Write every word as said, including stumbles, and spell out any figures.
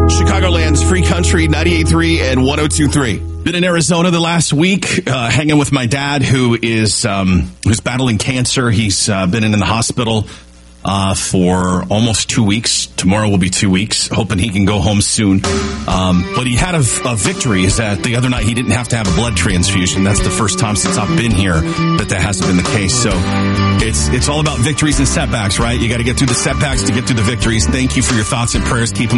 Chicagoland's Free Country, ninety-eight point three and one oh two point three. Been in Arizona the last week, uh, hanging with my dad, who is um, who's battling cancer. He's uh, been in the hospital uh, for almost two weeks. Tomorrow will be two weeks, hoping he can go home soon. Um, but he had a, a victory, is that the other night he didn't have to have a blood transfusion. That's the first time since I've been here that that hasn't been the case. So it's it's all about victories and setbacks, right? You got to get through the setbacks to get through the victories. Thank you for your thoughts and prayers. Keep them